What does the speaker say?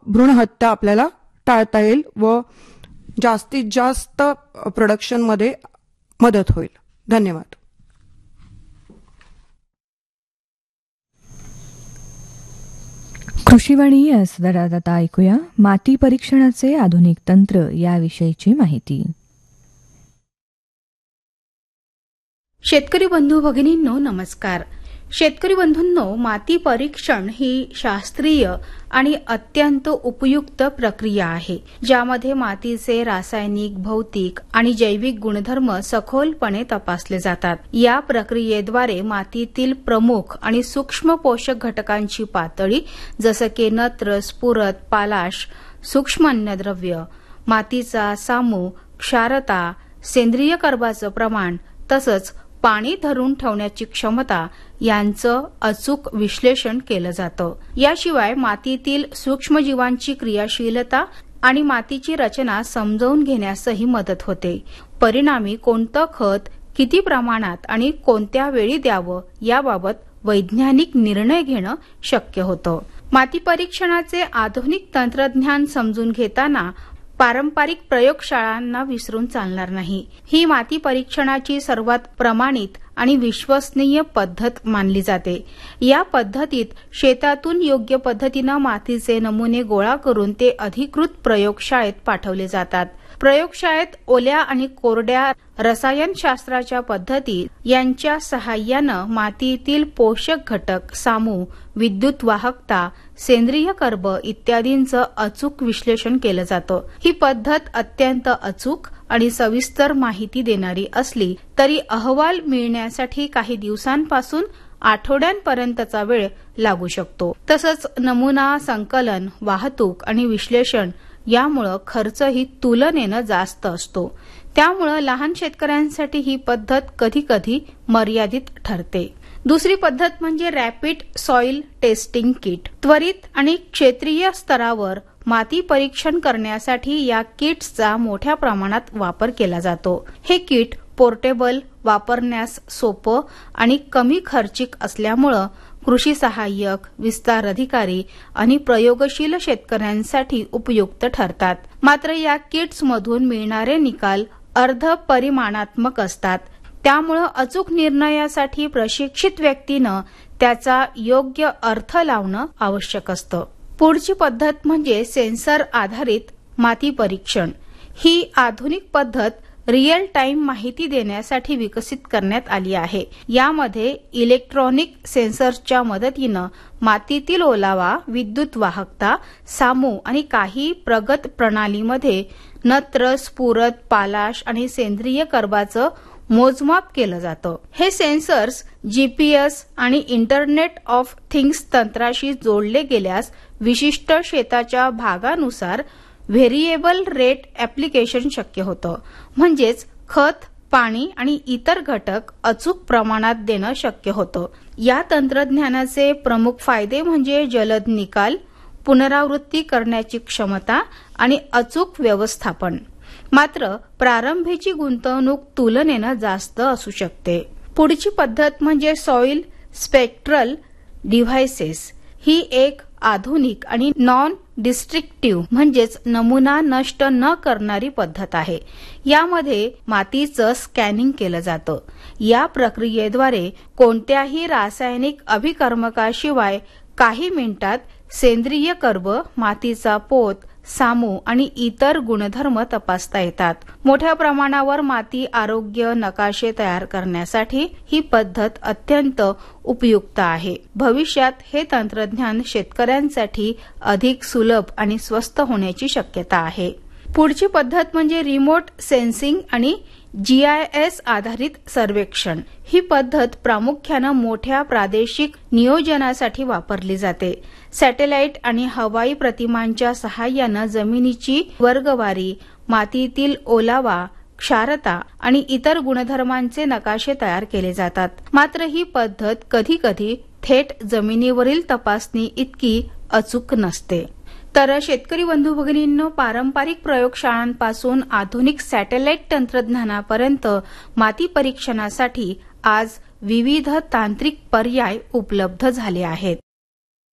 भ्रूणहत्या आपल्याला टाळता येईल व जास्तीत जास्त प्रोडक्शनमध्ये मदत होईल. धन्यवाद. कृषीवाणी या सदरात आता ऐकूया माती परीक्षणाचे आधुनिक तंत्र याविषयीची माहिती. शेतकरी बंधू भगिनींनो नमस्कार. शेतकरी बंधूंनो, माती परीक्षण ही शास्त्रीय आणि अत्यंत उपयुक्त प्रक्रिया आहे, ज्यामध्ये मातीचे रासायनिक, भौतिक आणि जैविक गुणधर्म सखोलपणे तपासले जातात. या प्रक्रियेद्वारे मातीतील प्रमुख आणि सूक्ष्म पोषक घटकांची पातळी जसं की नत्र, स्फुरद, पालाश, सूक्ष्म अन्नद्रव्य, मातीचा सामू, क्षारता, सेंद्रिय कर्बाचं प्रमाण तसंच पाणी धरून ठेवण्याची क्षमता यांचं अचूक विश्लेषण केलं जातं. याशिवाय मातीतील सूक्ष्मजीवांची क्रियाशीलता आणि मातीची रचना समजावून घेण्यासही मदत होते. परिणामी कोणतं खत किती प्रमाणात आणि कोणत्या वेळी द्यावं याबाबत वैज्ञानिक निर्णय घेणं शक्य होतं. माती परीक्षणाचे आधुनिक तंत्रज्ञान समजून घेताना पारंपरिक प्रयोगशाळांना विसरून चालणार नाही. ही माती परीक्षणाची सर्वात प्रमाणित आणि विश्वसनीय पद्धत मानली जाते. या पद्धतीत शेतातून योग्य पद्धतीनं मातीचे नमुने गोळा करून ते अधिकृत प्रयोगशाळेत पाठवले जातात. प्रयोगशाळेत ओल्या आणि कोरड्या रसायनशास्त्राच्या पद्धती यांच्या सहाय्यानं मातीतील पोषक घटक, सामू, विद्युत वाहकता, सेंद्रिय कर्ब इत्यादींचं अचूक विश्लेषण केलं जातं. ही पद्धत अत्यंत अचूक आणि सविस्तर माहिती देणारी असली तरी अहवाल मिळण्यासाठी काही दिवसांपासून आठवड्यांपर्यंतचा वेळ लागू शकतो. तसंच नमुना संकलन, वाहतूक आणि विश्लेषण यामुळे खर्चही तुलनेनं जास्त असतो. त्यामुळे लहान शेतकऱ्यांसाठी ही पद्धत कधी कधी मर्यादित ठरते. दुसरी पद्धत म्हणजे रॅपिड सॉइल टेस्टिंग किट. त्वरित आणि क्षेत्रीय स्तरावर माती परीक्षण करण्यासाठी या किट्सचा मोठ्या प्रमाणात वापर केला जातो. हे किट पोर्टेबल, वापरण्यास सोपं आणि कमी खर्चिक असल्यामुळं कृषी सहाय्यक, विस्तार अधिकारी आणि प्रयोगशील शेतकऱ्यांसाठी उपयुक्त ठरतात. मात्र या किट्समधून मिळणारे निकाल अर्धपरिमाणात्मक असतात. त्यामुळे अचूक निर्णयासाठी प्रशिक्षित व्यक्तीनं त्याचा योग्य अर्थ लावणं आवश्यक असतं. पुढची पद्धत म्हणजे सेन्सर आधारित माती परीक्षण. ही आधुनिक पद्धत रिअल टाइम माहिती देण्यासाठी विकसित करण्यात आली आहे. यामध्ये इलेक्ट्रॉनिक सेन्सर्सच्या मदतीनं मातीतील ओलावा, विद्युत वाहकता, सामू आणि काही प्रगत प्रणालीमध्ये नत्र, स्फुरद, पालाश आणि सेंद्रिय कर्बाचं मोजमाप केलं जातं. हे सेन्सर्स जीपीएस आणि इंटरनेट ऑफ थिंग्स तंत्राशी जोडले गेल्यास विशिष्ट शेताच्या भागानुसार व्हेरिएबल रेट ऍप्लिकेशन शक्य होतं. म्हणजेच खत, पाणी आणि इतर घटक अचूक प्रमाणात देणं शक्य होतं. या तंत्रज्ञानाचे प्रमुख फायदे म्हणजे जलद निकाल, पुनरावृत्ती करण्याची क्षमता आणि अचूक व्यवस्थापन. मात्र प्रारंभीची गुंतवणूक तुलनेनं जास्त असू शकते. पुढची पद्धत म्हणजे सॉइल स्पेक्ट्रल डिव्हाइसेस. ही एक आधुनिक आणि नॉन डिस्ट्रक्टिव्ह म्हणजेच नमुना नष्ट न करणारी पद्धत आहे. यामध्ये मातीचं स्कॅनिंग केलं जातं. या प्रक्रियेद्वारे कोणत्याही रासायनिक अभिकर्मकाशिवाय काही मिनिटात सेंद्रिय कर्ब, मातीचा पोत, सामू आणि इतर गुणधर्म तपासता येतात. मोठ्या प्रमाणावर माती आरोग्य नकाशे तयार करण्यासाठी ही पद्धत अत्यंत उपयुक्त आहे. भविष्यात हे तंत्रज्ञान शेतकऱ्यांसाठी अधिक सुलभ आणि स्वस्त होण्याची शक्यता आहे. पुढची पद्धत म्हणजे रिमोट सेन्सिंग आणि जीआयएस आधारित सर्वेक्षण. ही पद्धत प्रामुख्यानं मोठ्या प्रादेशिक नियोजनासाठी वापरली जाते. सॅटेलाइट आणि हवाई प्रतिमांच्या सहाय्यानं जमिनीची वर्गवारी, मातीतील ओलावा, क्षारता आणि इतर गुणधर्मांचे नकाशे तयार केले जातात. मात्र ही पद्धत कधी कधी थेट जमिनीवरील तपासणी इतकी अचूक नसते. तर शेतकरी बंधू भगिनींनो, पारंपरिक प्रयोगशाळांपासून आधुनिक सॅटेलाइट तंत्रज्ञानापर्यंत माती परीक्षणासाठी आज विविध तांत्रिक पर्याय उपलब्ध झाले आहेत.